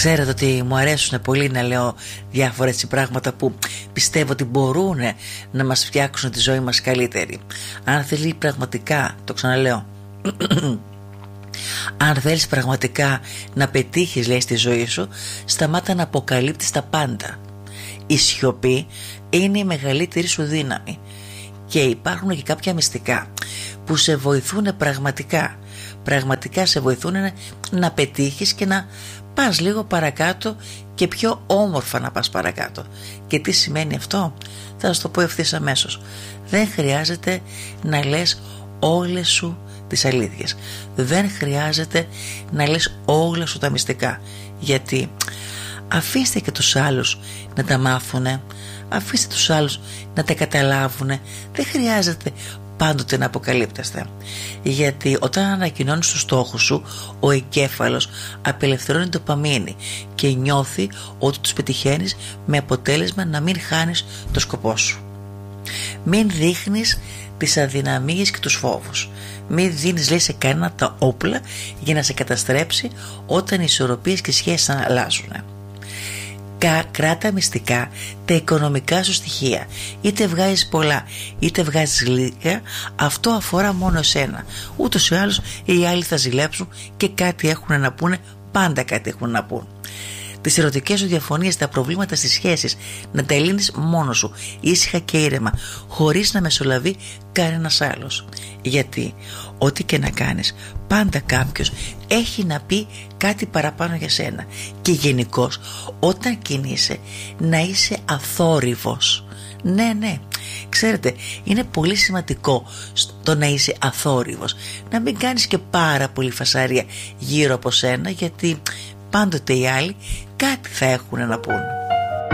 Ξέρετε ότι μου αρέσουν πολύ να λέω διάφορα έτσι πράγματα που πιστεύω ότι μπορούν να μας φτιάξουν τη ζωή μας καλύτερη. Αν θέλει πραγματικά, το ξαναλέω, αν θέλεις πραγματικά να πετύχεις, λέει, στη ζωή σου, σταμάτα να αποκαλύπτεις τα πάντα. Η σιωπή είναι η μεγαλύτερη σου δύναμη. Και υπάρχουν και κάποια μυστικά που σε βοηθούν πραγματικά. Πραγματικά σε βοηθούν να πετύχεις και να πας λίγο παρακάτω και πιο όμορφα να πας παρακάτω. Και τι σημαίνει αυτό? Θα σας το πω ευθύς αμέσως. Δεν χρειάζεται να λες όλες σου τις αλήθειες. Δεν χρειάζεται να λες όλα σου τα μυστικά. Γιατί αφήστε και τους άλλους να τα μάθουνε. Αφήστε τους άλλους να τα καταλάβουνε. Δεν χρειάζεται πάντοτε να αποκαλύπτεστε. Γιατί όταν ανακοινώνεις τους στόχους σου, ο εγκέφαλος απελευθερώνει ντοπαμίνη και νιώθει ότι τους πετυχαίνεις, με αποτέλεσμα να μην χάνεις το σκοπό σου. Μην δείχνεις τις αδυναμίες και τους φόβους. Μην δίνεις, λέει, σε κανένα τα όπλα για να σε καταστρέψει όταν οι ισορροπίες και οι σχέσεις αλλάζουν. Κράτα μυστικά τα οικονομικά σου στοιχεία. Είτε βγάζεις πολλά είτε βγάζεις λίγα, αυτό αφορά μόνο εσένα. Ούτως ή άλλως οι άλλοι θα ζηλέψουν και κάτι έχουν να πούνε. Πάντα κάτι έχουν να πούν. Τις ερωτικές σου διαφωνίες, τα προβλήματα στις σχέσεις, να τα λύνεις μόνος σου, ήσυχα και ήρεμα, χωρίς να μεσολαβεί κανένας άλλος. Γιατί ό,τι και να κάνεις, πάντα κάποιος έχει να πει κάτι παραπάνω για σένα. Και γενικώς όταν κινείσαι, να είσαι αθόρυβος. Ναι, ξέρετε, είναι πολύ σημαντικό το να είσαι αθόρυβος. Να μην κάνεις και πάρα πολύ φασαρία γύρω από σένα, γιατί πάντοτε οι άλλοι κάτι θα έχουν να πούν.